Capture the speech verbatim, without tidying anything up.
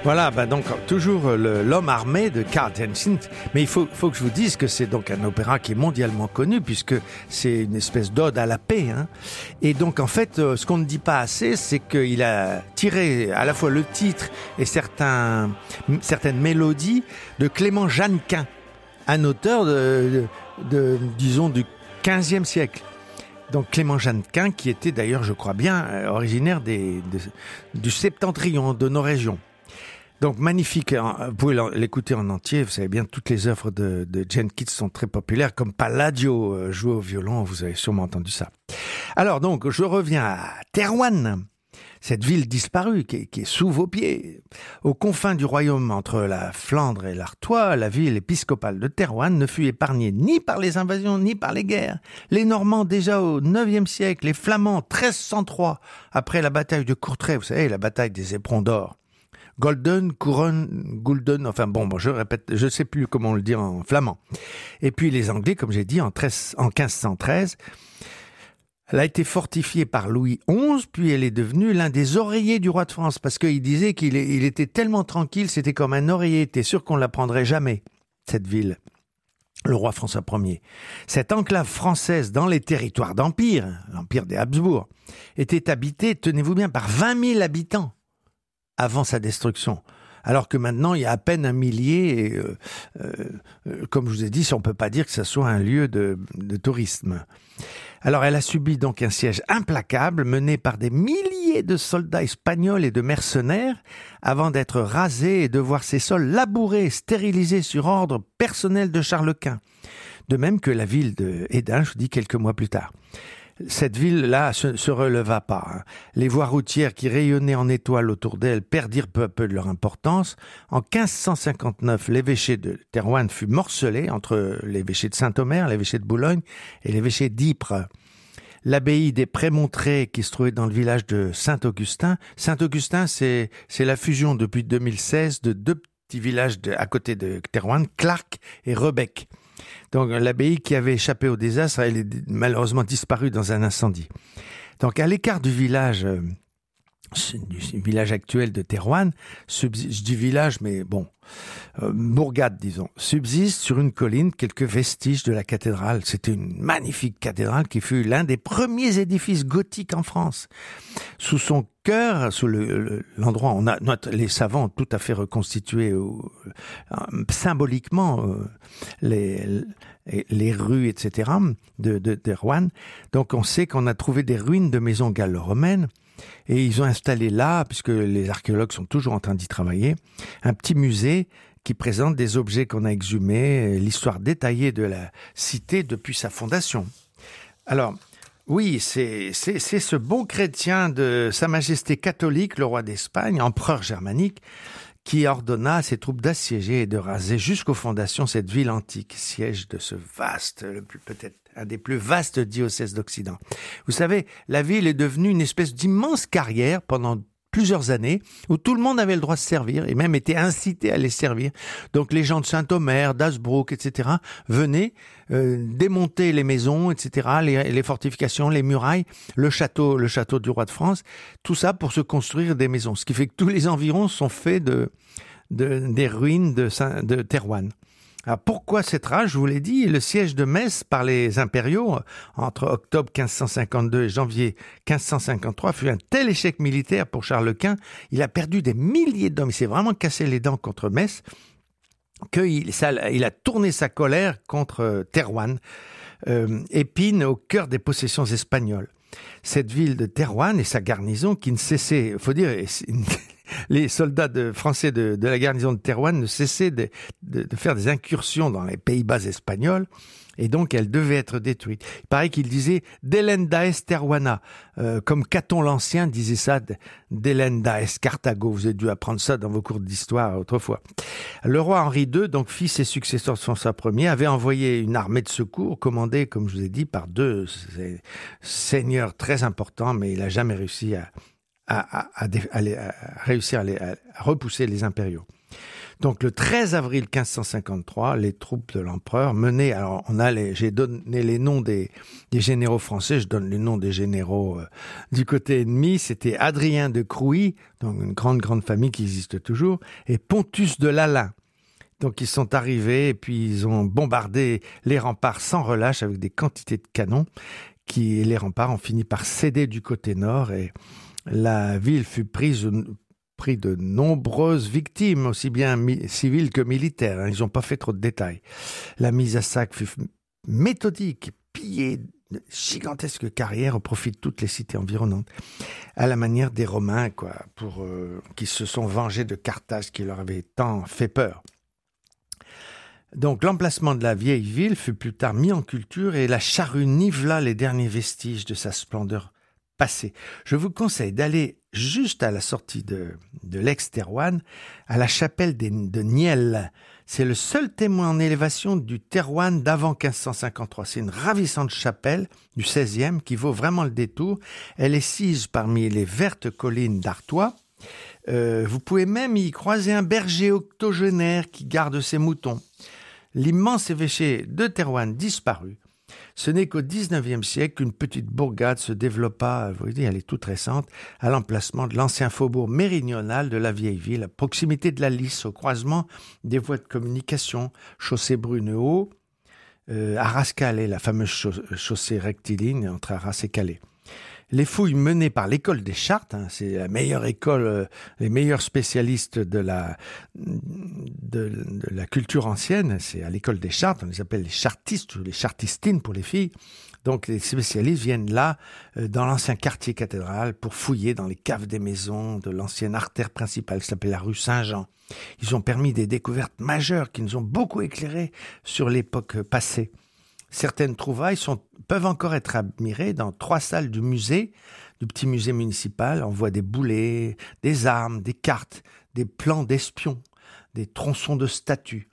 Voilà, bah donc toujours le, l'homme armé de Karl Jensen. Mais il faut, faut que je vous dise que c'est donc un opéra qui est mondialement connu puisque c'est une espèce d'ode à la paix. Hein. Et donc en fait, ce qu'on ne dit pas assez, c'est qu'il a tiré à la fois le titre et certains, certaines mélodies de Clément Jeannequin, un auteur de, de, de disons du quinzième siècle. Donc Clément Jeannequin, qui était d'ailleurs, je crois bien, originaire des, de, du septentrion de nos régions. Donc magnifique, vous pouvez l'écouter en entier, vous savez bien, toutes les œuvres de, de Jenkins sont très populaires, comme Palladio joué au violon, vous avez sûrement entendu ça. Alors donc, je reviens à Thérouanne, cette ville disparue qui est, qui est sous vos pieds. Aux confins du royaume entre la Flandre et l'Artois, la ville épiscopale de Thérouanne ne fut épargnée ni par les invasions ni par les guerres. Les Normands déjà au neuvième siècle, les Flamands treize cent trois, après la bataille de Courtrai, vous savez, la bataille des éperons d'or. Golden, Couronne, Gulden, enfin bon, bon, je répète, je sais plus comment on le dit en flamand. Et puis les Anglais, comme j'ai dit, en, treize, en quinze cent treize, elle a été fortifiée par Louis onze, puis elle est devenue l'un des oreillers du roi de France, parce qu'il disait qu'il est, il était tellement tranquille, c'était comme un oreiller, t'es sûr qu'on ne la prendrait jamais, cette ville. Le roi François Ier. Cette enclave française dans les territoires d'Empire, l'Empire des Habsbourg, était habitée, tenez-vous bien, par vingt mille habitants. Avant sa destruction. Alors que maintenant, il y a à peine un millier, et, euh, euh, comme je vous ai dit, on ne peut pas dire que ce soit un lieu de, de tourisme. Alors, elle a subi donc un siège implacable mené par des milliers de soldats espagnols et de mercenaires avant d'être rasée et de voir ses sols labourés, stérilisés sur ordre personnel de Charles Quint. De même que la ville de Hesdin, je vous dis quelques mois plus tard. Cette ville-là se, se releva pas. Hein. Les voies routières qui rayonnaient en étoiles autour d'elle perdirent peu à peu de leur importance. En quinze cent cinquante-neuf, l'évêché de Thérouanne fut morcelé entre l'évêché de Saint-Omer, l'évêché de Boulogne et l'évêché d'Ypres. L'abbaye des Prémontrés qui se trouvait dans le village de Saint-Augustin. Saint-Augustin, c'est, c'est la fusion depuis deux mille seize de deux petits villages de, à côté de Thérouanne, Clark et Rebec. Donc l'abbaye qui avait échappé au désastre, elle est malheureusement disparue dans un incendie. Donc à l'écart du village, euh, du village actuel de Thérouanne, subsiste, je dis village mais bon, euh, bourgade disons, subsiste sur une colline quelques vestiges de la cathédrale. C'était une magnifique cathédrale qui fut l'un des premiers édifices gothiques en France. Sous son cœur, sous le, le, l'endroit, on a, les savants ont tout à fait reconstitué euh, euh, symboliquement euh, les, les, les rues, et cetera de, de, de Rouen. Donc on sait qu'on a trouvé des ruines de maisons gallo-romaines et ils ont installé là, puisque les archéologues sont toujours en train d'y travailler, un petit musée qui présente des objets qu'on a exhumés, l'histoire détaillée de la cité depuis sa fondation. Alors, oui, c'est, c'est, c'est ce bon chrétien de Sa Majesté catholique, le roi d'Espagne, empereur germanique, qui ordonna à ses troupes d'assiéger et de raser jusqu'aux fondations cette ville antique, siège de ce vaste, le plus, peut-être un des plus vastes diocèses d'Occident. Vous savez, la ville est devenue une espèce d'immense carrière pendant plusieurs années, où tout le monde avait le droit de servir, et même était incité à les servir. Donc les gens de Saint-Omer, d'Hasbrook, et cetera, venaient euh, démonter les maisons, et cetera, les, les fortifications, les murailles, le château, le château du roi de France, tout ça pour se construire des maisons. Ce qui fait que tous les environs sont faits de, de des ruines de, Saint, de Thérouanne. Alors pourquoi cette rage? Je vous l'ai dit, le siège de Metz par les impériaux entre octobre quinze cent cinquante-deux et janvier quinze cent cinquante-trois fut un tel échec militaire pour Charles Quint, il a perdu des milliers d'hommes, il s'est vraiment cassé les dents contre Metz, qu'il ça, il a tourné sa colère contre Thérouanne, euh, Épine au cœur des possessions espagnoles. Cette ville de Thérouanne et sa garnison qui ne cessait, il faut dire, les soldats de, français de, de la garnison de Thérouanne ne cessaient de, de, de faire des incursions dans les Pays-Bas espagnols, et donc elle devait être détruite. Il paraît qu'il disait « Delendaes Thérouanna euh, », comme Caton l'Ancien disait ça, « Delendaes Carthago ». Vous avez dû apprendre ça dans vos cours d'histoire autrefois. Le roi Henri deux, donc fils et successeur de François Ier, avait envoyé une armée de secours commandée, comme je vous ai dit, par deux seigneurs très importants, mais il n'a jamais réussi à, à, à, à, à, à réussir à, les, à repousser les impériaux. Donc le treize avril quinze cent cinquante-trois, les troupes de l'empereur menées, alors on a les, j'ai donné les noms des, des généraux français, je donne les noms des généraux euh, du côté ennemi, c'était Adrien de Crouy, donc une grande grande famille qui existe toujours, et Pontus de Lalaing. Donc ils sont arrivés et puis ils ont bombardé les remparts sans relâche avec des quantités de canons, qui les remparts ont fini par céder du côté nord et la ville fut prise pris de nombreuses victimes, aussi bien mi- civiles que militaires. Ils n'ont pas fait trop de détails. La mise à sac fut méthodique, pillée de gigantesques carrières au profit de toutes les cités environnantes, à la manière des Romains, quoi, pour, euh, qui se sont vengés de Carthage qui leur avait tant fait peur. Donc l'emplacement de la vieille ville fut plus tard mis en culture et la charrue nivela les derniers vestiges de sa splendeur passée. Je vous conseille d'aller juste à la sortie de, de l'ex-Thérouanne, à la chapelle des, de Niel. C'est le seul témoin en élévation du Thérouanne d'avant quinze cent cinquante-trois. C'est une ravissante chapelle du seizième qui vaut vraiment le détour. Elle est sise parmi les vertes collines d'Artois. Euh, vous pouvez même y croiser un berger octogénaire qui garde ses moutons. L'immense évêché de Thérouanne disparut. Ce n'est qu'au dix-neuvième siècle qu'une petite bourgade se développa, vous voyez, elle est toute récente, à l'emplacement de l'ancien faubourg méridional de la vieille ville, à proximité de la Lys, au croisement des voies de communication, chaussée Brunehaut, euh, Arras-Calais, la fameuse chaussée rectiligne entre Arras et Calais. Les fouilles menées par l'école des Chartes, hein, c'est la meilleure école, euh, les meilleurs spécialistes de la, de, de la culture ancienne, c'est à l'école des Chartes, on les appelle les chartistes ou les chartistines pour les filles. Donc les spécialistes viennent là, euh, dans l'ancien quartier cathédral, pour fouiller dans les caves des maisons de l'ancienne artère principale qui s'appelle la rue Saint-Jean. Ils ont permis des découvertes majeures qui nous ont beaucoup éclairés sur l'époque passée. Certaines trouvailles sont, peuvent encore être admirées dans trois salles du musée, du petit musée municipal. On voit des boulets, des armes, des cartes, des plans d'espions, des tronçons de statues.